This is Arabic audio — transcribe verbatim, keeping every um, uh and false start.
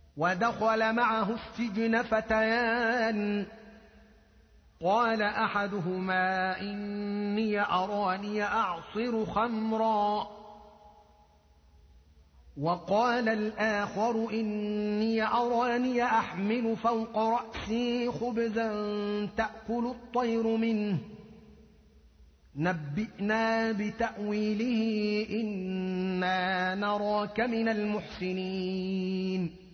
ودخل معه السجن فتيان قال أحدهما إني أراني أعصر خمرا وقال الآخر إني أراني أحمل فوق رأسي خبزا تأكل الطير منه نبئنا بتأويله إنا نراك من المحسنين